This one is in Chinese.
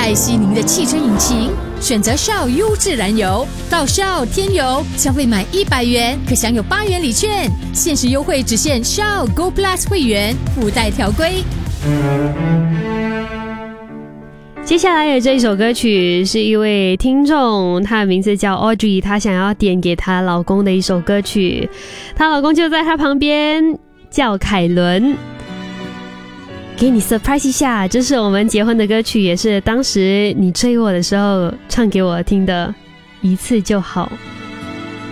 爱惜您的汽车引擎，选择 Shell 优质燃油。到 Shell 添油，消费满100元可享有8元礼券，限时优惠只限 Shell Go Plus 会员，附带条规。 接下来的这一首歌曲是一位听众，她的名字叫 Audrey， 她想要点给她老公的一首歌曲，她老公就在她旁边，叫凯伦。给你 surprise 一下，这是我们结婚的歌曲，也是当时你追我的时候唱给我听的，一次就好。